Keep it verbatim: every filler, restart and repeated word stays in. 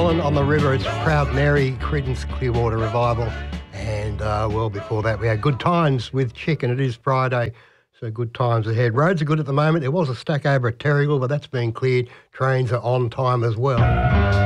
Island on the River. It's Proud Mary, Creedence Clearwater Revival. And, uh, well, before that, we had Good Times with Chick, and it is Friday, so good times ahead. Roads are good at the moment. There was a stack over at Terrigal, but that's been cleared. Trains are on time as well.